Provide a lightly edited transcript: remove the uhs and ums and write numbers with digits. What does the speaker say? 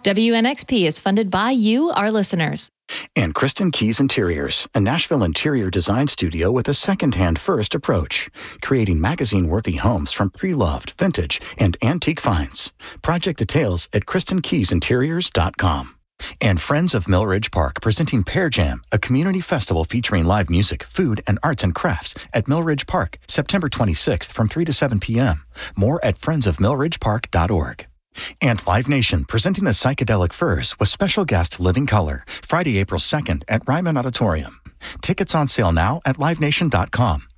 WNXP is funded by you, our listeners. And Kristen Keys Interiors, a Nashville interior design studio with a second-hand first approach, creating magazine-worthy homes from pre-loved, vintage, and antique finds. Project details at KristenKeysInteriors.com. And Friends of Millridge Park presenting Pear Jam, a community festival featuring live music, food, and arts and crafts at Millridge Park, September 26th from 3 to 7 p.m. More at friendsofmillridgepark.org. And Live Nation presenting the Psychedelic Furs with special guest Living Color, Friday, April 2nd at Ryman Auditorium. Tickets on sale now at livenation.com.